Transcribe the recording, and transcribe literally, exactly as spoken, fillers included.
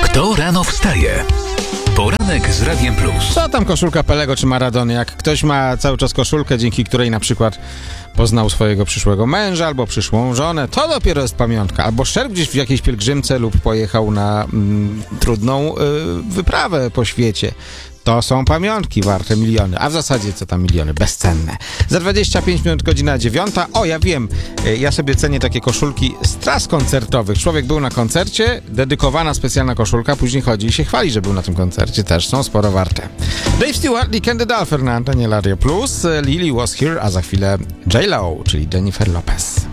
Kto rano wstaje? Poranek z Radiem Plus. Co tam koszulka Pelego czy Maradony? Jak ktoś ma cały czas koszulkę, dzięki której na przykład poznał swojego przyszłego męża albo przyszłą żonę, to dopiero jest pamiątka. Albo szedł gdzieś w jakiejś pielgrzymce lub pojechał na mm, trudną y, wyprawę po świecie. To są pamiątki warte miliony, a w zasadzie co tam miliony, bezcenne. Za dwadzieścia pięć minut godzina dziewiąta. O, ja wiem, ja sobie cenię takie koszulki z tras koncertowych. Człowiek był na koncercie, dedykowana specjalna koszulka, później chodzi i się chwali, że był na tym koncercie. Też są sporo warte. Dave Stewart i Candy Dulfer na antenie Radio Plus. Lily Was Here, a za chwilę J Lo, czyli Jennifer Lopez.